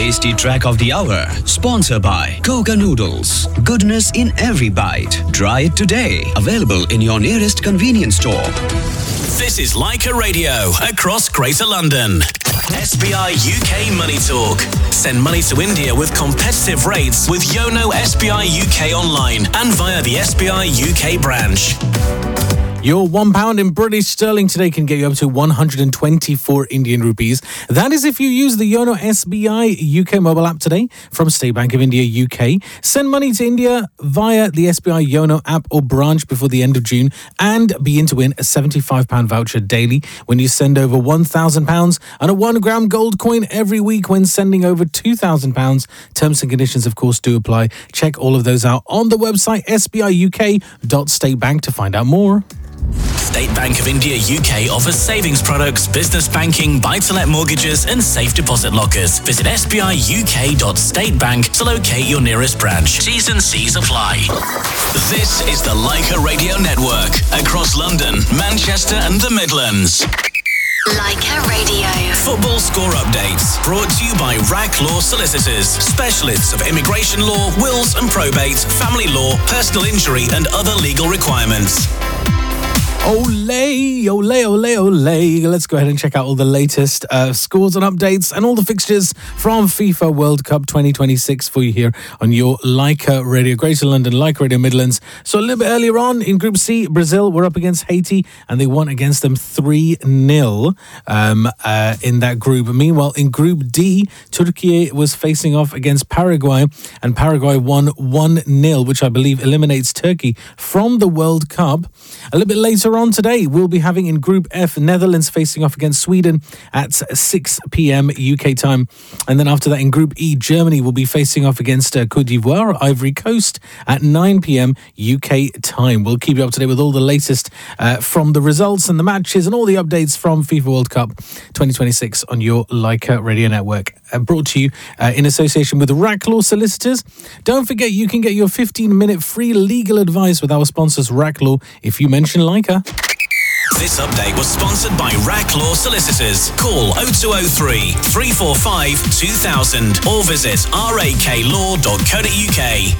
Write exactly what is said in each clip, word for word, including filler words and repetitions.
Tasty Track of the Hour, sponsored by Koga Noodles. Goodness in every bite. Try it today. Available in your nearest convenience store. This is Leica Radio across Greater London. S B I U K Money Talk. Send money to India with competitive rates with Yono S B I U K online and via the S B I U K branch. Your one pound in British sterling today can get you up to one hundred twenty-four Indian rupees. That is if you use the Yono S B I U K mobile app today from State Bank of India U K. Send money to India via the S B I Yono app or branch before the end of June and be in to win a seventy-five pound voucher daily when you send over one thousand pounds and a one gram gold coin every week when sending over two thousand pounds. Terms and conditions, of course, do apply. Check all of those out on the website s b i u k dot state bank to find out more. State Bank of India U K offers savings products, business banking, buy-to-let mortgages and safe deposit lockers. Visit s b i u k dot state bank to locate your nearest branch. T's and C's apply. This is the Leica Radio Network across London, Manchester and the Midlands. Leica Radio. Football score updates brought to you by R A C Law Solicitors, specialists of immigration law, wills and probate, family law, personal injury and other legal requirements. Olay, olay, olay, olay. Let's go ahead and check out all the latest uh, scores and updates and all the fixtures from FIFA World Cup twenty twenty-six for you here on your Leica Radio, Greater London, Leica Radio Midlands. So a little bit earlier on in Group C, Brazil were up against Haiti and they won against them three nil um, uh, in that group. Meanwhile, in Group D, Turkey was facing off against Paraguay and Paraguay won one nil, which I believe eliminates Turkey from the World Cup. A little bit later on today, we'll be having in Group F, Netherlands facing off against Sweden at six p.m. U K time. And then after that, in Group E, Germany will be facing off against uh, Côte d'Ivoire, Ivory Coast at nine p.m. U K time. We'll keep you up to date with all the latest uh, from the results and the matches and all the updates from FIFA World Cup twenty twenty-six on your Leica Radio Network. Uh, brought to you uh, in association with R A C Law Solicitors. Don't forget, you can get your fifteen minute free legal advice with our sponsors, R A C Law, if you mention Leica. This update was sponsored by R A C Law Solicitors. Call oh two oh three, three four five, two thousand or visit r a k law dot co dot u k.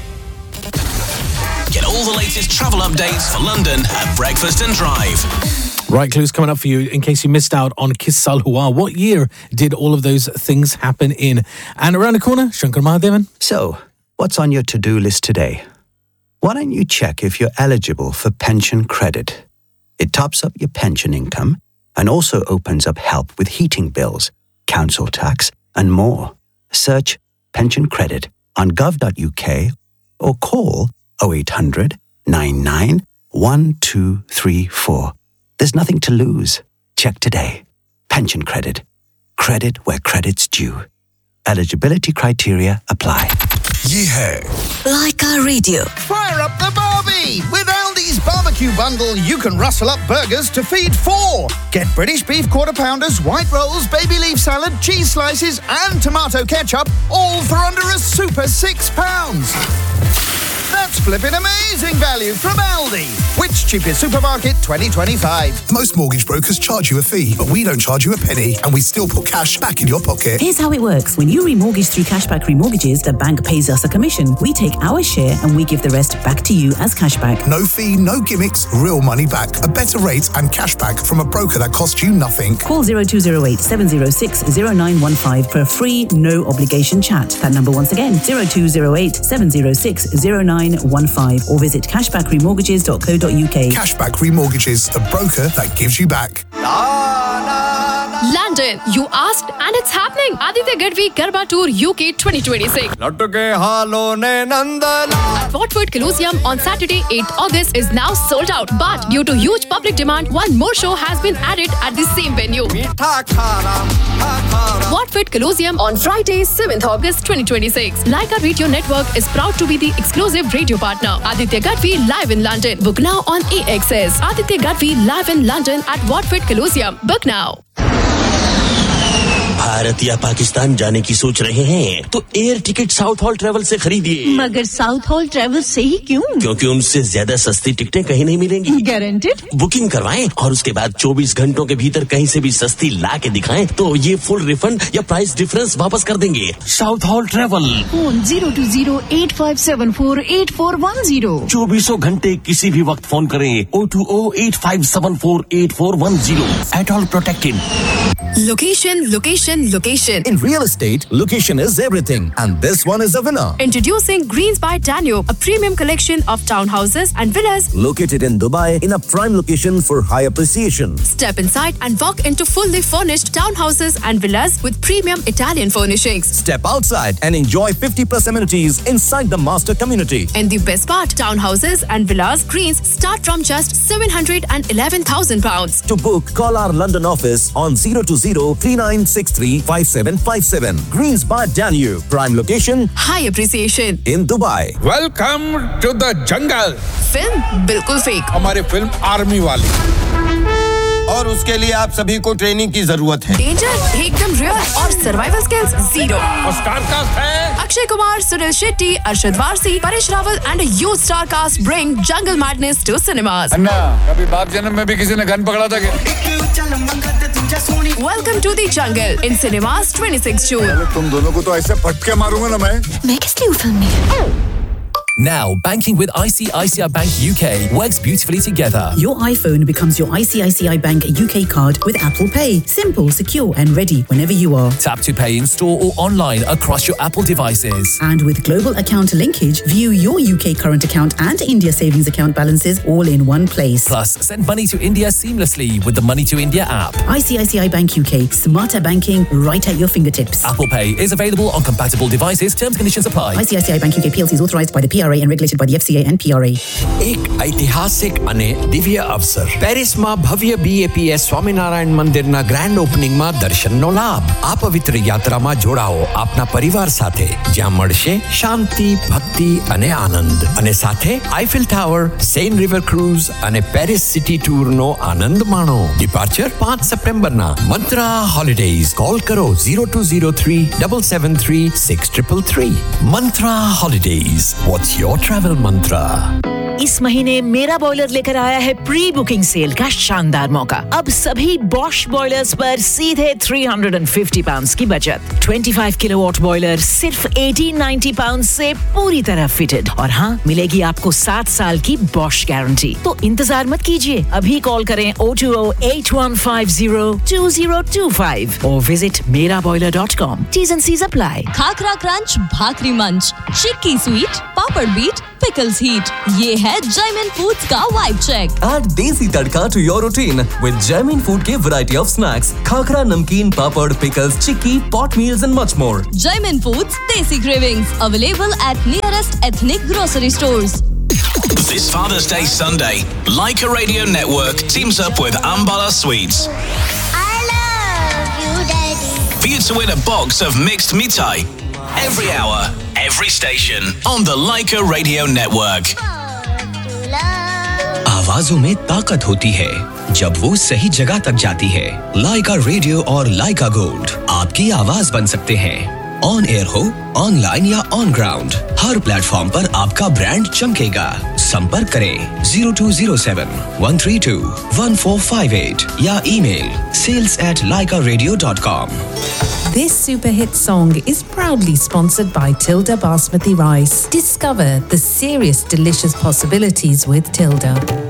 Get all the latest travel updates for London at Breakfast and Drive. Right, clues coming up for you in case you missed out on Kissal Hua. What year did all of those things happen in? And around the corner, Shankar Mahadevan. So, what's on your to-do list today? Why don't you check if you're eligible for pension credit? It tops up your pension income and also opens up help with heating bills, council tax, and more. Search pension credit on gov dot u k or call oh eight hundred, nine nine, one two three four. There's nothing to lose. Check today. Pension credit. Credit where credit's due. Eligibility criteria apply. Yeah. Leica Radio. Fire up the Barbie! With Aldi's barbecue bundle, you can rustle up burgers to feed four. Get British beef quarter pounders, white rolls, baby leaf salad, cheese slices, and tomato ketchup, all for under a super six pounds. That's flipping amazing value from Aldi. Which cheapest supermarket twenty twenty-five? Most mortgage brokers charge you a fee, but we don't charge you a penny, and we still put cash back in your pocket. Here's how it works. When you remortgage through Cashback Remortgages, the bank pays us a commission. We take our share and we give the rest back to you as cashback. No fee, no gimmicks, real money back. A better rate and cashback from a broker that costs you nothing. Call zero two zero eight, seven zero six, zero nine one five for a free, no obligation chat. That number once again, zero two zero eight, seven zero six, zero nine one five or visit cashback remortgages dot co dot u k. Cashback Remortgages, the broker that gives you back. London, you asked and it's happening. Aditya Gadvi Garba Tour U K twenty twenty-six. At Watford Colosseum on Saturday, eighth August is now sold out. But due to huge public demand, one more show has been added at the same venue. Watford Colosseum on Friday, seventh August twenty twenty-six. Leica Radio Network is proud to be the exclusive radio partner. Aditya Gadvi live in London. Book now on A X S. Aditya Gadvi live in London at Watford Colosseum. Book now. Bharat या पाकिस्तान जाने की सोच रहे हैं तो air ticket south hall travel से खरीदिए। मगर साउथ हॉल ट्रेवल से ही क्यों? क्योंकि उनसे ज्यादा सस्ती टिकटें कहीं नहीं मिलेंगी। गारंटेड? बुकिंग करवाएं और उसके बाद चौबीस घंटों के भीतर कहीं से भी सस्ती ला के दिखाएं तो ये फुल रिफंड या प्राइस डिफरेंस वापस कर देंगे। South hall travel. Phone zero to zero eight five seven four eight four one zero. चौबीसों घंटे किसी भी वक्त फोन करें O two O eight five seven four eight four one zero. At all protected. Location, location, location. In real estate, location is everything. And this one is a winner. Introducing Greens by Danube, a premium collection of townhouses and villas located in Dubai in a prime location for high appreciation. Step inside and walk into fully furnished townhouses and villas with premium Italian furnishings. Step outside and enjoy fifty plus amenities inside the master community. And the best part, townhouses and villas Greens start from just seven hundred eleven thousand pounds. To book, call our London office on zero two zero three nine six three five seven five seven. Greens by Danube. Prime location. High appreciation. In Dubai. Welcome to the jungle. Film बिल्कुल fake. हमारी film army वाली। और उसके लिए आप सभी को training की जरूरत है। डेंजर एकदम रियल और सर्वाइवल स्किल्स जीरो। और स्टार कास्ट है Akshay Kumar, Sunil Shetty, Arshad Warsi, Paresh Rawal and huge star cast bring jungle madness to cinemas. अन्ना, कभी बाप जन्म में भी किसी ने गन पकड़ा था क्या? Welcome to the jungle in cinemas twenty-sixth June. तुम दोनों को तो ऐसे फटके मारूंगा ना मैं। मैं किस लिए फिल्म में? Now, banking with I C I C I Bank U K works beautifully together. Your iPhone becomes your I C I C I Bank U K card with Apple Pay. Simple, secure and ready whenever you are. Tap to pay in store or online across your Apple devices. And with global account linkage, view your U K current account and India savings account balances all in one place. Plus, send money to India seamlessly with the Money to India app. I C I C I Bank U K. Smarter banking right at your fingertips. Apple Pay is available on compatible devices. Terms and conditions apply. I C I C I Bank U K P L C is authorized by the P R A and regulated by the F C A and P R A. એક ઐતિહાસિક અને દિવ્ય અવસર પેરિસમાં ભવ્ય B A P S Swaminarayan મંદિરના grand ઓપનિંગમાં દર્શનનો લાભ. આ પવિત્ર યાત્રામાં જોડાઓ આપના પરિવાર સાથે જ્યાં મળશે શાંતિ, ભક્તિ અને આનંદ અને સાથે Eiffel tower, Sen river cruise અને પેરિસ સિટી ટૂરનો આનંદ માણો. ડિપાર્ચર પાંચ સપ્ટેમ્બરના મંત્રા હોલિડેઝ. કોલ કરો zero two zero three seven seven three six three three. મંત્રા holidays. What's your travel mantra? इस महीने मेरा बॉयलर लेकर आया है प्री बुकिंग सेल का शानदार मौका। अब सभी बॉश बॉयलर्स पर सीधे three hundred fifty पाउंड्स की बचत। twenty-five किलोवाट बॉयलर सिर्फ eighteen ninety पाउंड्स से पूरी तरह फिटेड। और हाँ, मिलेगी आपको सात साल की बॉश गारंटी। तो इंतजार मत कीजिए, अभी कॉल करें zero two zero eight one five zero two zero two five और विजिट मेरा boiler dot com. T's and C's apply। Khakhra crunch, भाकरी मंच, चिक्की स्वीट, पापड़ बीट, pickles heat. ये है Jaimin Foods का vibe check. Add desi tadka to your routine with Jaimin Food के variety of snacks, khakra, namkeen, papad, pickles, chikki, pot meals and much more. Jaimin Foods Desi Cravings available at nearest ethnic grocery stores. This Father's Day Sunday, Leica Radio Network teams up with Ambala Sweets. I love you, Daddy. For you to win a box of mixed mithai. Every hour, every station on the Leica Radio Network. आवाजों में ताकत होती है जब वो सही जगह तक जाती है। लाइका रेडियो और लाइका गोल्ड आपकी आवाज बन सकते हैं। ऑन एयर हो, ऑनलाइन या ऑन ग्राउंड, हर प्लेटफॉर्म पर आपका ब्रांड चमकेगा। संपर्क करें zero two zero seven one three two one four five eight या email sales at laika radio dot com. This super hit song is proudly sponsored by Tilda Basmati Rice. Discover the serious delicious possibilities with Tilda.